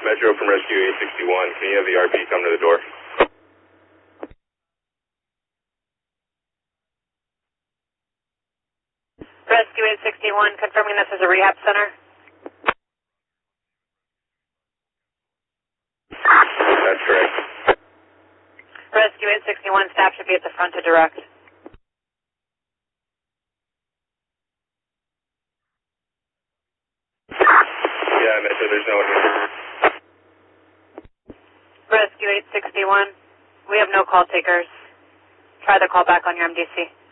Metro from Rescue 861. Can you have the RP come to the door? Rescue 861, confirming this is a rehab center. That's correct. Rescue 861, staff should be at the front to direct. Yeah, Metro, there's no one here. Rescue 861, we have no call takers. Try the call back on your MDC.